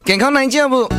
健康来讲不？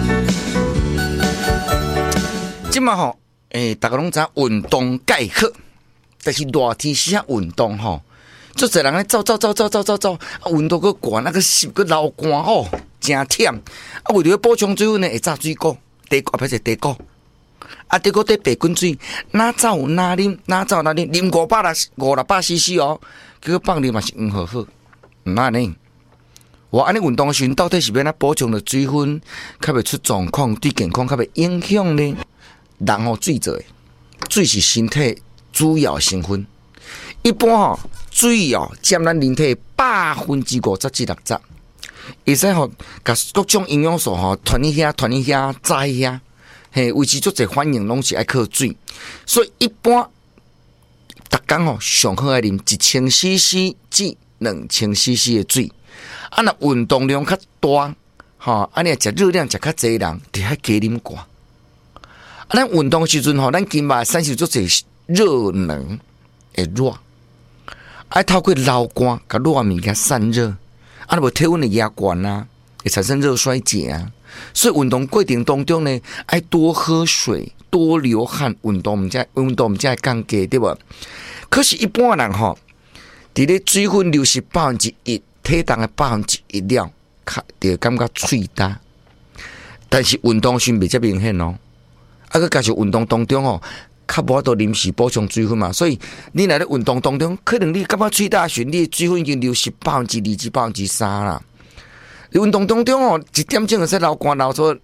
即嘛吼，大家拢知运动介好，但是热天时啊运动吼，足侪人咧走，运动个寒，那个湿个流汗吼，真忝。啊，为了补充水分呢，会炸水果，地瓜或者地瓜。啊，地瓜底白滚水，哪走哪啉，啉500-600cc 哦，结果放啉嘛是好，唔那呢？我安尼运动的时候，到底是要哪补充的水分，较袂出状况，对健康较袂影响呢？人吼水做的，水是身体主要成分。一般吼水哦占咱人体50%至60%，会使吼甲各种营养素吼传去遐，在遐，嘿，维持足侪反应拢是爱靠水。所以一般逐工吼上好爱啉1000cc 至2000cc 的水。啊，若运动量较大，吼，安尼食热量食较济人，就较加啉寡。啊，咱运动时阵吼，咱筋脉产生足侪热能，会热，爱透过流汗，甲热物件散热，啊，无体温的压悬啊，会产生热衰竭啊。所以运动过程当中呢，爱多喝水，多流汗，运动毋才会降低，对无？可是，一般人吼，伫咧水分流失1%，体重的1%了，就感觉喙焦。但是运动时袂遮明显哦。啊，佮加上运动当中哦，较无法度临时补充水分嘛，所以你来咧运动当中，可能你感觉喙焦时，你的水分已经流失2%至3%啦。运动当中哦，一点钟就使流汗流出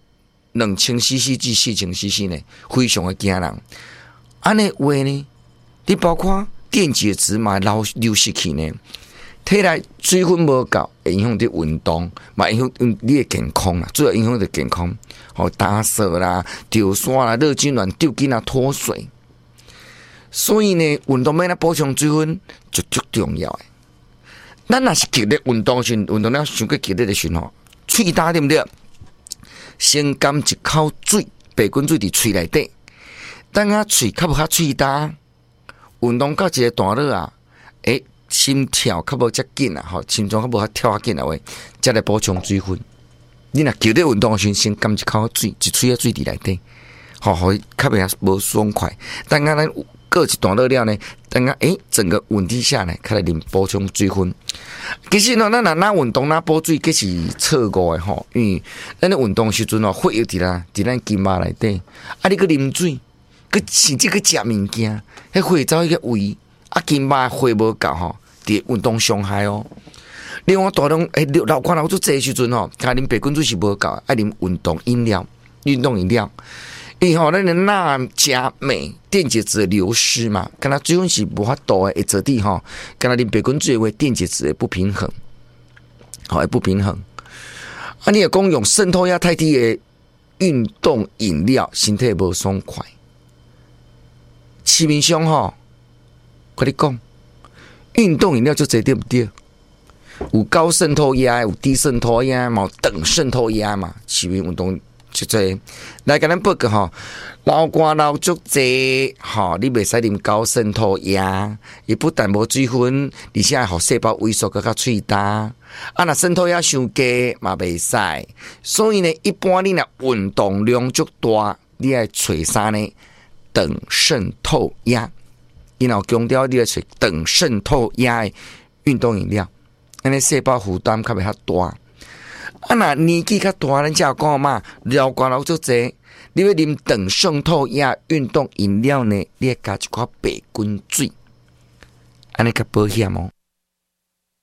2000cc 至4000cc 呢，非常的惊人。安尼话呢，你包括电解质嘛流失去呢，体内水分无够，会影响你运动，嘛影响你的健康啦，主要影响你的健康。打嗝啦、掉沙啦、热痉挛、丢筋啊、脱水。所以呢，运动要哪补充水分就足重要的。咱若是剧烈运动时，运动了伤过剧烈的时候，喙焦对不对？先含一口水，白滚水伫喙内底，等下喙较无较喙焦，运动到一个段落啊，心跳较无遮紧啊，心脏较无较跳较紧啊，喂，才来补充水分。你若剧烈运动时，先含一口水，一喙水伫内底，互伊较袂无爽快。等下咱过一段落了呢，等下整个稳定下来，开来啉补充水分。其实呢，咱哪运动哪补水，这是错误的吼。因为咱咧运动时阵哦，血液伫咱筋脉内底，啊，你去啉水，去甚至去食物件，迄血走去个胃，啊，筋脉血无够吼，伫运动伤害哦。另外大量流汗流出济时阵吼，加啉白滚水是无够，爱啉运动饮料。因为吼，咱的钠、钾、镁电解质的流失嘛，敢若水分是无法度的，会造成吼，敢若啉白滚水的话，电解质的不平衡，会不平衡。啊，你也讲用渗透压太低的运动饮料，身体无爽快。市面上吼，跟你讲，运动饮料就这对不对？有高渗透压，有低渗透压嘛，等渗透压嘛，市面运动。就这来甲咱报告吼，流汗流足济吼，你袂使啉高渗透压，伊不但无水分，而且互细胞萎缩个较喙焦。啊，若渗透压伤低嘛袂使。所以呢，一般你若运动量足大，你爱找啥呢？等渗透压，因后强调你爱找等渗透压的运动饮料，安尼细胞负担较袂遐大。啊，若年纪较大，咱才有讲嘛，流汗流足济，你要啉等渗透压运动饮料呢，你要加一块白滚水，安尼较保险哦。